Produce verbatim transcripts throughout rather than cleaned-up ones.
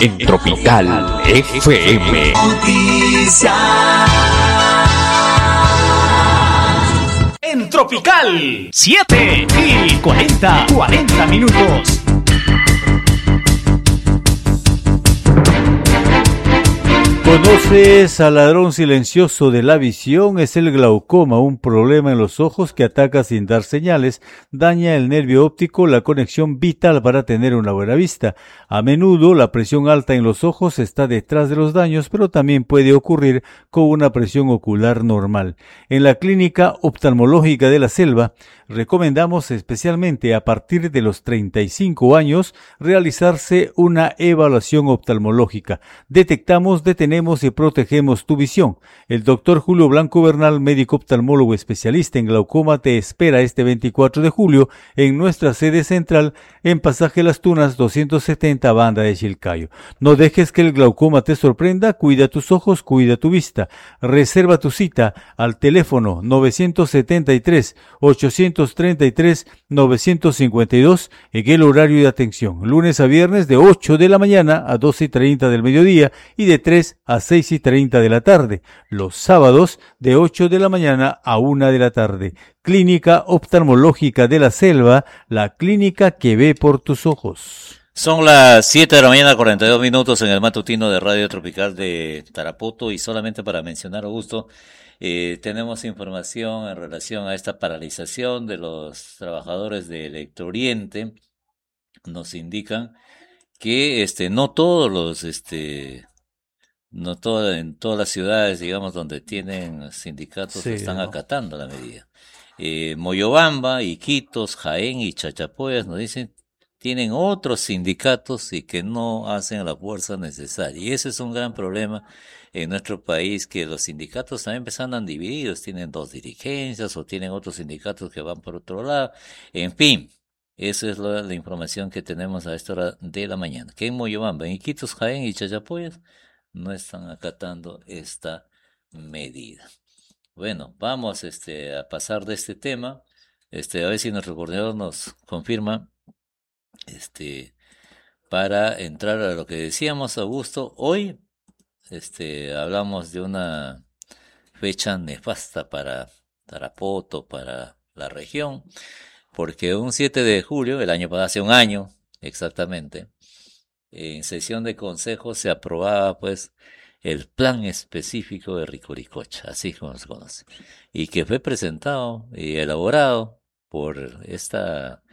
en Tropical F M. En Tropical, siete y cuarenta, cuarenta minutos. ¿Conoces al ladrón silencioso de la visión? Es el glaucoma, un problema en los ojos que ataca sin dar señales, daña el nervio óptico, la conexión vital para tener una buena vista. A menudo la presión alta en los ojos está detrás de los daños, pero también puede ocurrir con una presión ocular normal. En la Clínica Oftalmológica de la Selva, recomendamos especialmente a partir de los treinta y cinco años realizarse una evaluación oftalmológica. Detectamos, detenemos y protegemos tu visión. El doctor Julio Blanco Bernal, médico oftalmólogo especialista en glaucoma, te espera este veinticuatro de julio en nuestra sede central en Pasaje Las Tunas doscientos setenta, Banda de Chilcayo. No dejes que el glaucoma te sorprenda, cuida tus ojos, cuida tu vista. Reserva tu cita al teléfono novecientos setenta y tres, ochocientos treinta y tres, novecientos cincuenta y dos en el horario de atención, lunes a viernes de ocho de la mañana a doce y treinta del mediodía y de tres a seis y treinta de la tarde, los sábados de ocho de la mañana a una de la tarde. Clínica Oftalmológica de la Selva, la clínica que ve por tus ojos. Son las siete de la mañana, cuarenta y dos minutos en el matutino de Radio Tropical de Tarapoto, y solamente para mencionar, Augusto, eh, tenemos información en relación a esta paralización de los trabajadores de Electrooriente. Nos indican que este no todos los este no todo, en todas las ciudades, digamos, donde tienen sindicatos, sí, están ¿no? acatando la medida. Eh, Moyobamba, Iquitos, Jaén y Chachapoyas nos dicen tienen otros sindicatos y que no hacen la fuerza necesaria. Y ese es un gran problema en nuestro país, que los sindicatos también andan divididos, tienen dos dirigencias o tienen otros sindicatos que van por otro lado. En fin, esa es la, la información que tenemos a esta hora de la mañana. Que en Moyobamba, en Iquitos, Jaén y Chachapoyas no están acatando esta medida. Bueno, vamos este a pasar de este tema, este a ver si nuestro coordinador nos confirma, este para entrar a lo que decíamos, Augusto. Hoy este hablamos de una fecha nefasta para Tarapoto, para la región, porque un siete de julio, el año pasado, hace un año exactamente, en sesión de consejo se aprobaba pues el plan específico de Riqui-Ricocha, así como se conoce, y que fue presentado y elaborado por esta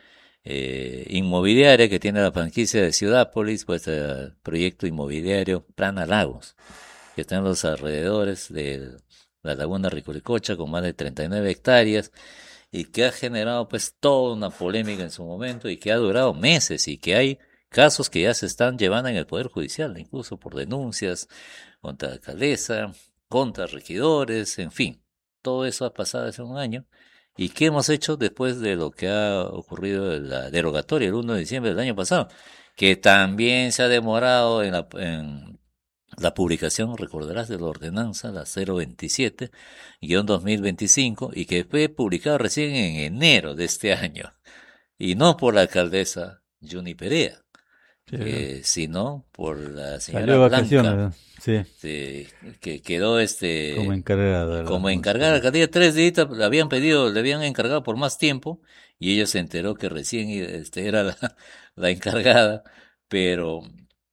eh, inmobiliaria que tiene la franquicia de Ciudápolis, pues el proyecto inmobiliario Plana Lagos, que está en los alrededores de la laguna Riqui-Ricocha con más de treinta y nueve hectáreas, y que ha generado pues toda una polémica en su momento y que ha durado meses, y que hay casos que ya se están llevando en el Poder Judicial, incluso por denuncias contra la alcaldesa, contra regidores, en fin. Todo eso ha pasado hace un año. ¿Y qué hemos hecho después de lo que ha ocurrido en la derogatoria el uno de diciembre del año pasado? Que también se ha demorado en la, en la publicación, recordarás, de la ordenanza, la cero veintisiete guión dos mil veinticinco, y que fue publicada recién en enero de este año. Y no por la alcaldesa Juni Perea. Sí, eh, sino por la señora Blanca, sí. Sí, que quedó este como encargada, como encargada. La alcaldía tres días le habían pedido, le habían encargado por más tiempo, y ella se enteró que recién este era la, la encargada, pero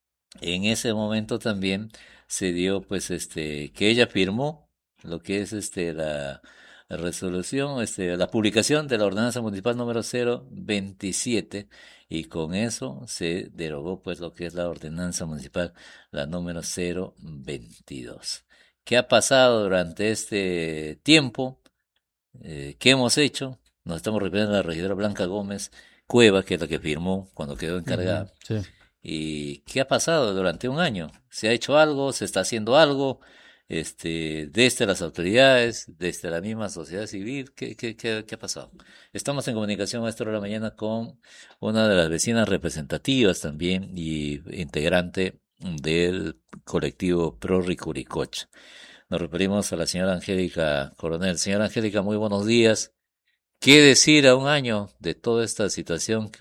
en ese momento también se dio pues este que ella firmó lo que es este la La resolución, este, la publicación de la ordenanza municipal número cero veintisiete, y con eso se derogó pues lo que es la ordenanza municipal, la número cero veintidós. ¿Qué ha pasado durante este tiempo? Eh, ¿Qué hemos hecho? Nos estamos refiriendo a la regidora Blanca Gómez Cueva, que es la que firmó cuando quedó encargada. Uh-huh, sí. ¿Y qué ha pasado durante un año? ¿Se ha hecho algo? ¿Se está haciendo algo? Este, desde las autoridades, desde la misma sociedad civil, ¿qué, qué, qué, qué ha pasado? Estamos en comunicación a esta hora de la mañana con una de las vecinas representativas también y integrante del colectivo Pro Riqui-Ricocha. Nos referimos a la señora Angélica Coronel. Señora Angélica, muy buenos días. ¿Qué decir a un año de toda esta situación